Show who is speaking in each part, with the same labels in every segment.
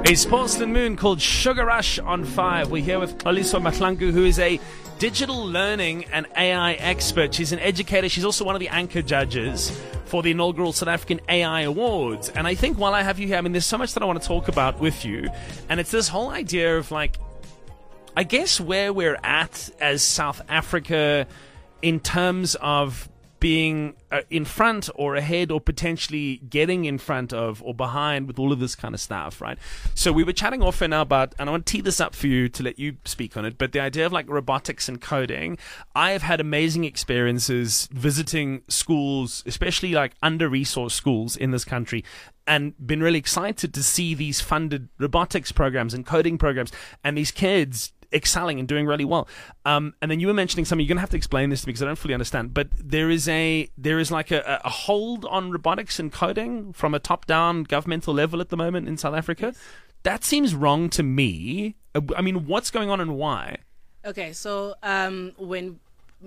Speaker 1: It's Porcelain Moon called Sugar Rush on 5. We're here with Xoliso Mahlangu, who is a digital learning and AI expert. She's an educator. She's also one of the anchor judges for the inaugural South African AI Awards. And I think while I have you here, there's so much that I want to talk about with you. And it's this whole idea of, I guess where we're at as South Africa in terms of being in front or ahead or potentially getting in front of or behind with all of this kind of stuff, right? So we were chatting often about, and I want to tee this up for you to let you speak on it, but the idea of robotics and coding. I have had amazing experiences visiting schools, especially under-resourced schools in this country, and been really excited to see these funded robotics programs and coding programs and these kids excelling and doing really well. And then you were mentioning something, you're going to have to explain this to me because I don't fully understand, but there is a hold on robotics and coding from a top-down governmental level at the moment in South Africa.
Speaker 2: Yes.
Speaker 1: That seems wrong to me. What's going on and why?
Speaker 2: Okay, so when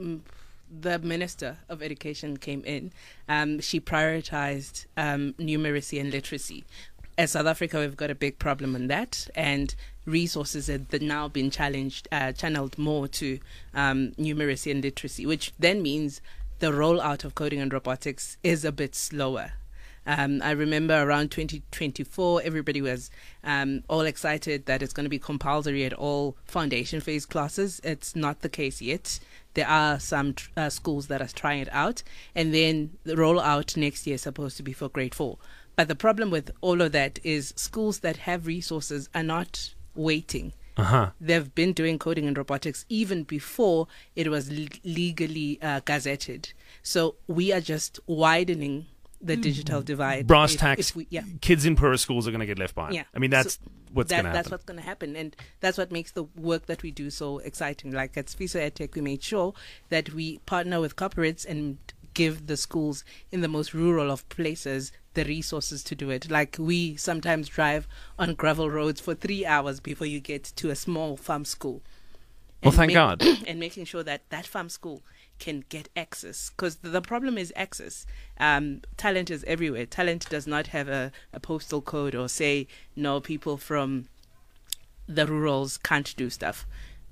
Speaker 2: the Minister of Education came in, she prioritized numeracy and literacy. As South Africa, we've got a big problem on that, and resources have now been channeled more to numeracy and literacy, which then means the rollout of coding and robotics is a bit slower. I remember around 2024, everybody was all excited that it's going to be compulsory at all foundation phase classes. It's not the case yet. There are some schools that are trying it out, and then the rollout next year is supposed to be for grade 4. But the problem with all of that is schools that have resources are not waiting. They've been doing coding and robotics even before it was legally gazetted. So we are just widening the digital divide.
Speaker 1: Brass tacks, kids in poorer schools are going to get left behind.
Speaker 2: Yeah.
Speaker 1: That's what's going to happen.
Speaker 2: That's what's going to happen. And that's what makes the work that we do so exciting. Like at Sfiso EdTech, we made sure that we partner with corporates and give the schools in the most rural of places the resources to do it. Like we sometimes drive on gravel roads for 3 hours before you get to a small farm school.
Speaker 1: Well, thank God.
Speaker 2: And making sure that that farm school can get access, because the problem is access. Talent is everywhere. Talent does not have a postal code or say, no, people from the rurals can't do stuff.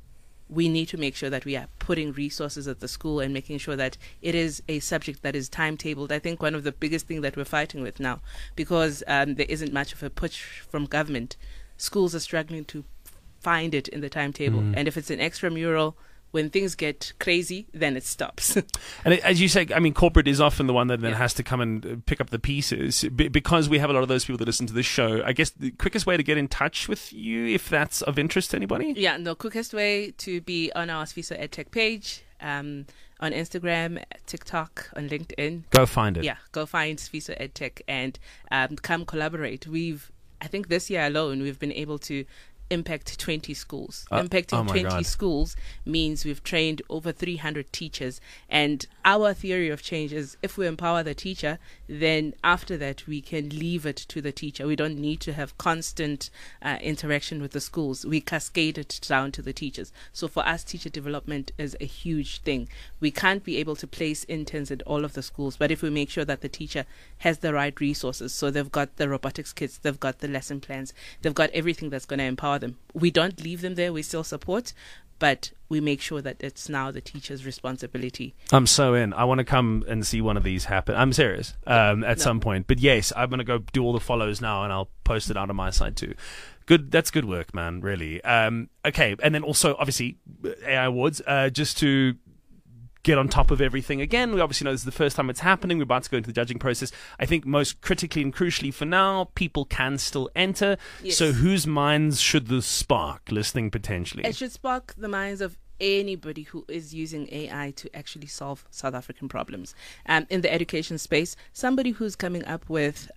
Speaker 2: We need to make sure that we are putting resources at the school and making sure that it is a subject that is timetabled. I think one of the biggest things that we're fighting with now, because there isn't much of a push from government, schools are struggling to find it in the timetable. And if it's an extramural, when things get crazy, then it stops.
Speaker 1: And as you say, corporate is often the one that then has to come and pick up the pieces. Because we have a lot of those people that listen to this show, I guess the quickest way to get in touch with you, if that's of interest to anybody?
Speaker 2: Yeah, the quickest way to be on our Sfiso EdTech page, on Instagram, TikTok, on LinkedIn.
Speaker 1: Go find it.
Speaker 2: Yeah, go find Sfiso EdTech and come collaborate. I think this year alone, we've been able to impact 20 schools. Impacting 20 schools means we've trained over 300 teachers. And our theory of change is if we empower the teacher, then after that we can leave it to the teacher. We don't need to have constant interaction with the schools. We cascade it down to the teachers. So for us, teacher development is a huge thing. We can't be able to place interns at all of the schools, but if we make sure that the teacher has the right resources, so they've got the robotics kits, they've got the lesson plans, they've got everything that's going to empower them. We don't leave them there, we still support, but we make sure that it's now the teacher's responsibility. I'm
Speaker 1: so in. I want to come and see one of these happen. I'm serious, at some point. But yes, I'm going to go do all the follows now and I'll post it out on my side too. Good. That's good work, man, really. Okay, and then also, obviously, AI Awards, just to get on top of everything again. We obviously know this is the first time it's happening. We're about to go into the judging process. I think most critically and crucially for now, people can still enter.
Speaker 2: Yes.
Speaker 1: So whose minds should this spark, listening potentially?
Speaker 2: It should spark the minds of anybody who is using AI to actually solve South African problems. In the education space, somebody who's coming up with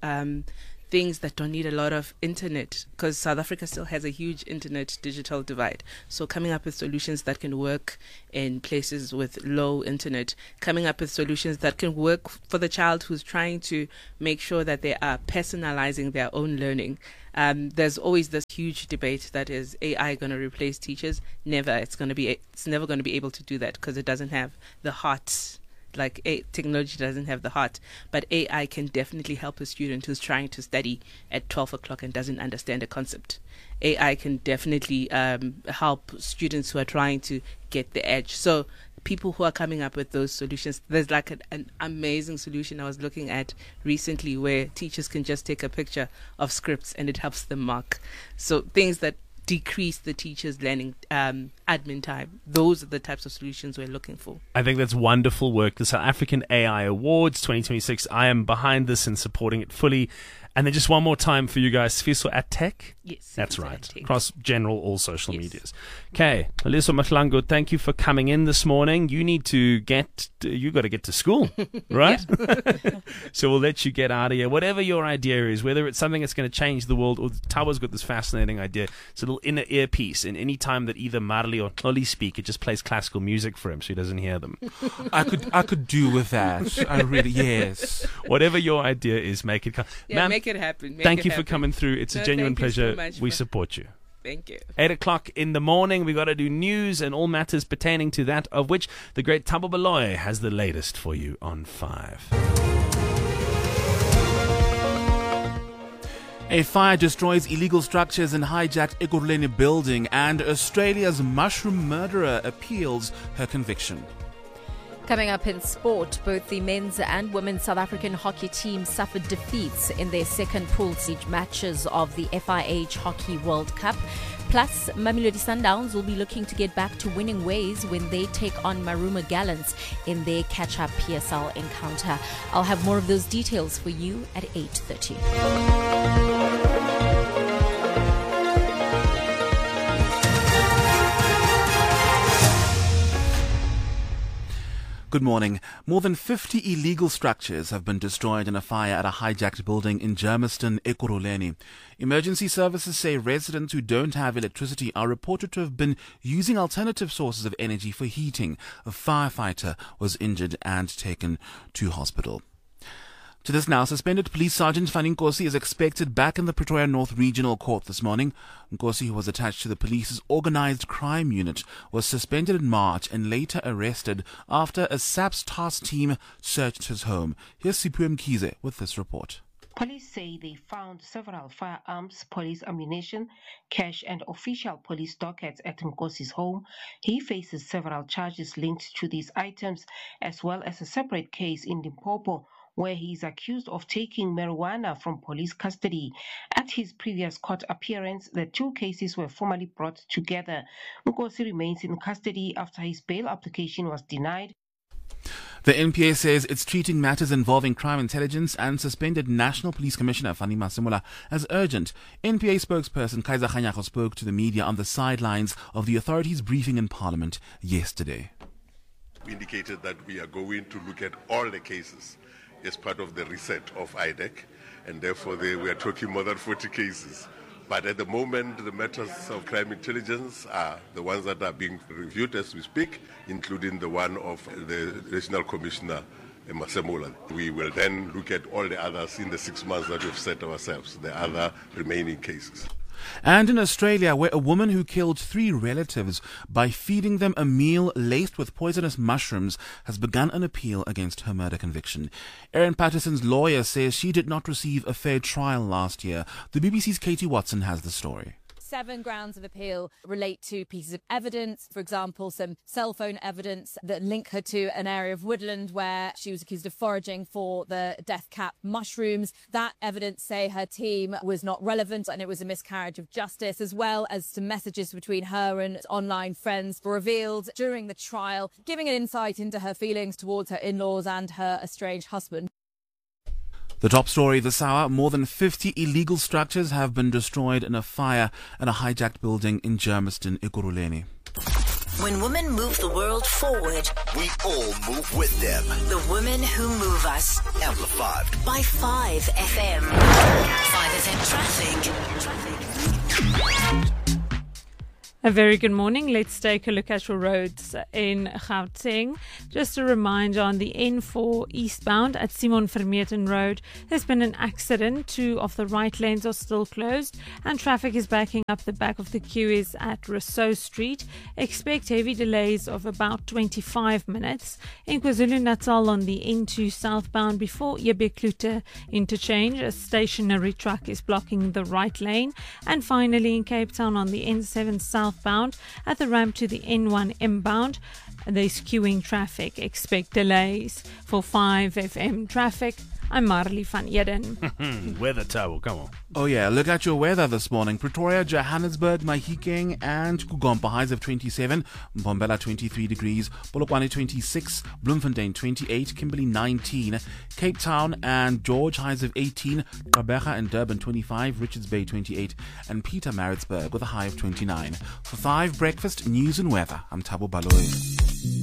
Speaker 2: things that don't need a lot of internet, because South Africa still has a huge internet digital divide. So coming up with solutions that can work in places with low internet, coming up with solutions that can work for the child who's trying to make sure that they are personalizing their own learning. There's always this huge debate that is AI going to replace teachers? Never. It's never going to be able to do that because it doesn't have the heart like technology doesn't have the heart, but AI can definitely help a student who's trying to study at 12 o'clock and doesn't understand a concept. AI can definitely help students who are trying to get the edge. So people who are coming up with those solutions, there's like an amazing solution I was looking at recently where teachers can just take a picture of scripts and it helps them mark. So things that decrease the teacher's learning admin time. Those are the types of solutions we're looking for.
Speaker 1: I think that's wonderful work. The South African AI Awards 2026, I am behind this and supporting it fully. And then just one more time for you guys, Sifiso at Tech?
Speaker 2: Yes.
Speaker 1: That's right. Across general, all social medias.
Speaker 2: Yes.
Speaker 1: Okay. Holiso Mahlangu, thank you for coming in this morning. You need to you got to get to school, right? So we'll let you get out of here. Whatever your idea is, whether it's something that's going to change the world, or Tawa's got this fascinating idea. It's a little inner earpiece, and any time that either Marley or Tloli speak, it just plays classical music for him so he doesn't hear them.
Speaker 3: I could do with that. I really, yes.
Speaker 1: Whatever your idea is, make it come.
Speaker 2: Yeah, make it happen.
Speaker 1: Thank you for coming through. It's a genuine pleasure. We support you.
Speaker 2: Thank you.
Speaker 1: 8 o'clock in the morning, we got to do news and all matters pertaining to that, of which the great Thabo Baloyi has the latest for you on 5.
Speaker 3: A fire destroys illegal structures in hijacked Ekurhuleni building, and Australia's mushroom murderer appeals her conviction.
Speaker 4: Coming up in sport, both the men's and women's South African hockey teams suffered defeats in their second pool stage matches of the FIH Hockey World Cup. Plus, Mamelodi Sundowns will be looking to get back to winning ways when they take on Maruma Gallants in their catch-up PSL encounter. I'll have more of those details for you at 8:30.
Speaker 3: Good morning. More than 50 illegal structures have been destroyed in a fire at a hijacked building in Germiston, Ekurhuleni. Emergency services say residents who don't have electricity are reported to have been using alternative sources of energy for heating. A firefighter was injured and taken to hospital. To this now, suspended Police Sergeant Fanny Nkosi is expected back in the Pretoria North Regional Court this morning. Nkosi, who was attached to the police's organised crime unit, was suspended in March and later arrested after a SAPS task team searched his home. Here's Sipho Mkhize with this report.
Speaker 5: Police say they found several firearms, police ammunition, cash and official police dockets at Nkosi's home. He faces several charges linked to these items, as well as a separate case in Limpopo, where he is accused of taking marijuana from police custody. At his previous court appearance, the two cases were formally brought together. Nkosi remains in custody after his bail application was denied.
Speaker 3: The NPA says it's treating matters involving crime intelligence and suspended National Police Commissioner Fanny Masemola as urgent. NPA spokesperson Kaiser Kganyago spoke to the media on the sidelines of the authorities' briefing in Parliament yesterday.
Speaker 6: We indicated that we are going to look at all the cases as part of the reset of IDEC, and therefore we are talking more than 40 cases. But at the moment, the matters of crime intelligence are the ones that are being reviewed as we speak, including the one of the National Commissioner, Masemola. We will then look at all the others in the 6 months that we've set ourselves, the other remaining cases.
Speaker 3: And in Australia, where a woman who killed 3 relatives by feeding them a meal laced with poisonous mushrooms has begun an appeal against her murder conviction. Erin Patterson's lawyer says she did not receive a fair trial last year. The BBC's Katie Watson has the story.
Speaker 4: 7 grounds of appeal relate to pieces of evidence, for example, some cell phone evidence that link her to an area of woodland where she was accused of foraging for the death cap mushrooms. That evidence say her team was not relevant and it was a miscarriage of justice, as well as some messages between her and online friends were revealed during the trial, giving an insight into her feelings towards her in-laws and her estranged husband.
Speaker 3: The top story this hour: more than 50 illegal structures have been destroyed in a fire at a hijacked building in Germiston, Ekurhuleni.
Speaker 7: When women move the world forward,
Speaker 8: we all move with them.
Speaker 7: The women who move us.
Speaker 8: Amplified
Speaker 7: by 5 FM. 5 FM traffic.
Speaker 9: A very good morning. Let's take a look at your roads in Gauteng. Just a reminder, on the N4 eastbound at Simon Vermeulen Road, there's been an accident. 2 of the right lanes are still closed and traffic is backing up. The back of the queue is at Rousseau Street. Expect heavy delays of about 25 minutes. In KwaZulu-Natal on the N2 southbound before Yebeklute interchange, a stationary truck is blocking the right lane. And finally in Cape Town on the N7 southbound at the ramp to the N1 inbound, there's queuing traffic. Expect delays. For 5FM traffic, I'm Marley van Eden.
Speaker 1: Weather towel, come on.
Speaker 3: Oh yeah, look at your weather this morning. Pretoria, Johannesburg, Mahikeng and Kugompa highs of 27, Mbombela 23 degrees, Polokwane 26, Bloemfontein 28, Kimberley 19, Cape Town and George highs of 18, Gqeberha and Durban 25, Richards Bay 28 and Pietermaritzburg with a high of 29. For 5 breakfast, news and weather, I'm Thabo Baloyi.